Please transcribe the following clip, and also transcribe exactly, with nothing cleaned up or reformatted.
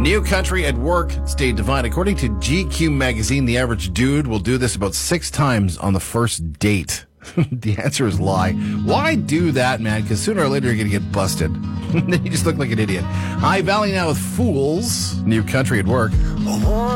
New country at work, state divine. According to G Q magazine, the average dude will do this about six times on the first date. The answer is lie. Why do that, man? Because sooner or later you're going to get busted. Then you just look like an idiot. High Valley now with Fools. New country at work.